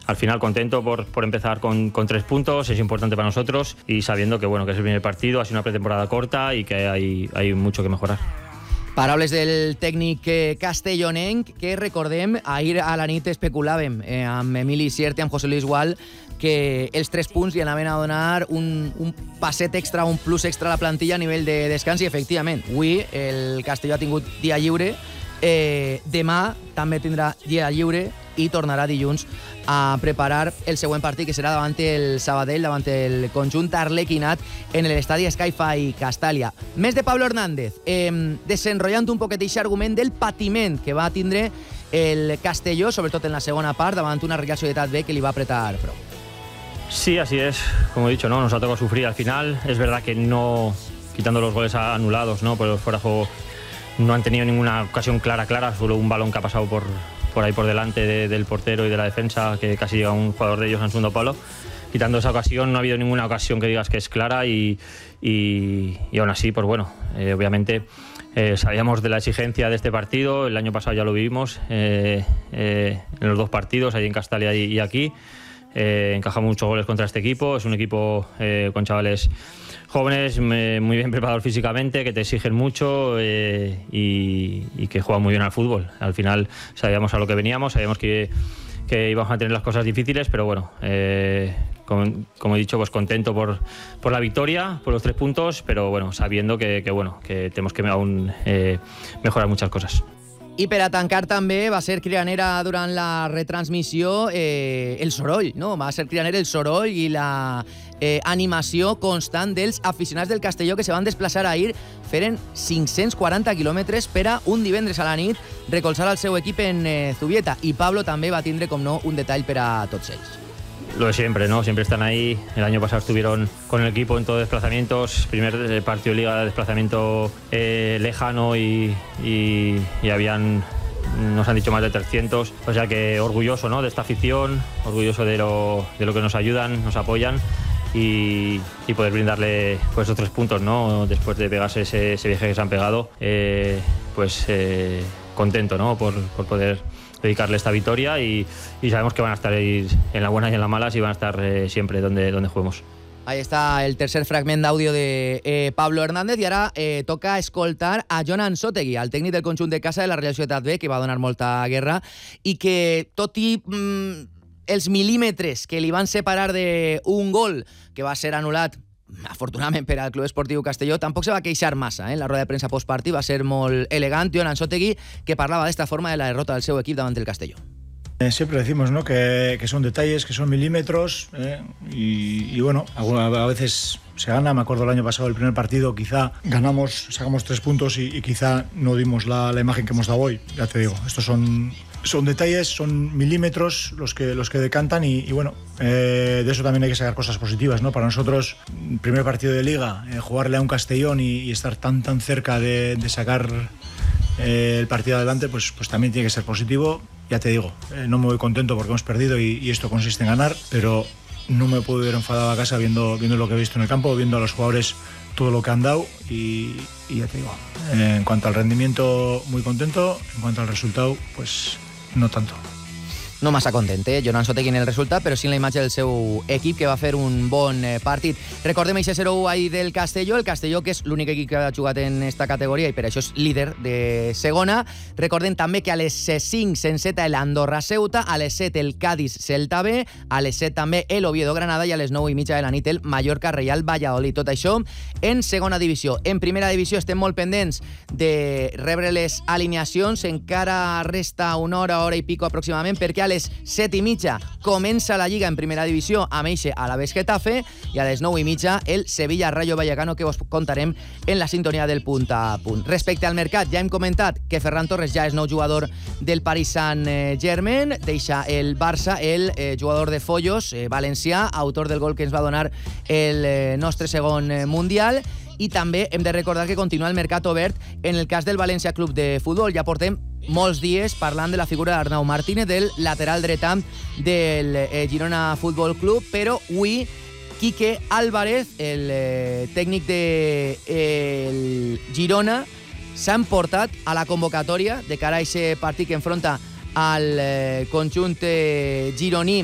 al final contento por empezar con 3 puntos, es importante para nosotros y sabiendo que, bueno, que es el primer partido, ha sido una pretemporada corta y que hay mucho que mejorar. Paraules del tècnic castellonenc, que recordem, ahir a la nit especulàvem amb Emili Sierra i amb José Luis Gual que els 3 punts li anaven a donar un passet extra, un plus extra a la plantilla a nivell de descans, i efectivament, avui el Castelló ha tingut dia lliure, demà també tindrà dia lliure i tornarà dilluns a preparar el següent partit, que serà davant el Sabadell, davant el conjunt arlequinat en l'estadi Sky-Fi Castàlia. Més de Pablo Hernández, desenrotllant un poquet aquest argument del patiment que va tindre el Castelló, sobretot en la segona part, davant una Real Societat B que li va apretar prou. Sí, así es, como he dicho, ¿no? Nos ha tocado sufrir al final. Es verdad que no, quitando los goles anulados, ¿no? Por el fuera de juego, no han tenido ninguna ocasión clara, solo un balón que ha pasado por ahí por delante del portero y de la defensa, que casi llega un jugador de ellos en segundo palo. Quitando esa ocasión, no ha habido ninguna ocasión que digas que es clara y aún así, pues bueno, obviamente sabíamos de la exigencia de este partido. El año pasado ya lo vivimos en los 2 partidos, ahí en Castalia y aquí. Encajamos muchos goles contra este equipo. Es un equipo con chavales jóvenes, muy bien preparados físicamente, que te exigen mucho y que juegan muy bien al fútbol. Al final sabíamos a lo que veníamos, sabíamos que íbamos a tener las cosas difíciles, pero bueno, como he dicho, pues contento por la victoria, por los 3 puntos, pero bueno, sabiendo que tenemos que aún mejorar muchas cosas. I per a tancar també va ser cridanera durant la retransmissió el soroll, no? Va ser cridanera el soroll i la animació constant dels aficionats del Castelló que se van desplaçar ahir, feren 540 quilòmetres per a un divendres a la nit recolzar el seu equip en Zubieta, i Pablo també va tindre, com no, un detall per a tots ells. Lo de siempre, ¿no? Siempre están ahí. El año pasado estuvieron con el equipo en todos los desplazamientos. Primer partido de liga de desplazamiento lejano y nos han dicho más de 300. O sea que orgulloso, ¿no? De esta afición, orgulloso de lo que nos ayudan, nos apoyan y poder brindarle pues esos 3 puntos, ¿no? Después de pegarse ese viaje que se han pegado, contento, ¿no? Por poder dedicarle esta victoria y sabemos que van a estar ahí en las buenas y en las malas y van a estar siempre donde juguemos. Ahí està el tercer fragment d'àudio de Pablo Hernández, i ara toca escoltar a Jon Ansotegui, el tècnic del conjunt de casa de la Real Societat B, que va donar molta guerra i que, tot i els mil·límetres que li van separar d'un gol que va ser anul·lat afortunadament per al Club Esportiu Castelló, tampoc se va queixar massa. La roda de premsa postpartit va ser molt elegant. Jon Ansotegui, que parlava d'esta forma de la derrota del seu equip davant del Castelló. Siempre decimos, ¿no?, que son detalles, que son milímetros, y bueno, a veces se gana. Me acuerdo el año pasado, el primer partido, quizá ganamos, sacamos 3 puntos y quizá no dimos la imagen que hemos dado hoy. Ya te digo, estos son detalles, son milímetros los que decantan y bueno, de eso también hay que sacar cosas positivas, ¿no? Para nosotros, primer partido de liga, jugarle a un Castellón y estar tan cerca de sacar el partido adelante, pues también tiene que ser positivo. Ya te digo, no me voy contento porque hemos perdido y esto consiste en ganar, pero no me puedo ir enfadado a casa viendo lo que he visto en el campo, viendo a los jugadores todo lo que han dado y ya te digo, en cuanto al rendimiento muy contento, en cuanto al resultado pues no tanto. No massa content, Jon Ansotegui en el resultat, però sí en la imatge del seu equip, que va fer un bon partit. Recordem aquest 0-1 ahir del Castelló, el Castelló, que és l'únic equip que ha jugat en esta categoria i per això és líder de segona. Recordem també que a les 5 s'enceta l'Andorra Ceuta, a les 7 el Cádiz Celta B, a les 7 també el Oviedo Granada i a les 9:30 de la nit el Mallorca Real Valladolid. Tot això en segona divisió. En primera divisió estem molt pendents de rebre les alineacions. Encara resta una hora i pico aproximadament, perquè a les 7:30 comença la Lliga en primera divisió amb eixe Alavés Getafe i a les 9:30 el Sevilla Rayo Vallecano, que vos contarem en la sintonia del punt a punt. Respecte al mercat, ja hem comentat que Ferran Torres ja és nou jugador del Paris Saint-Germain, deixa el Barça el jugador de Follos, valencià, autor del gol que ens va donar el nostre segon Mundial. I també hem de recordar que continua el mercat obert en el cas del València Club de Futbol. Ja portem molts dies parlant de la figura d'Arnau Martínez, del lateral dretà del Girona Futbol Club, però avui Quique Álvarez, el tècnic del Girona, s'ha emportat a la convocatòria de cara a aquest partit que enfronta al conjunt gironí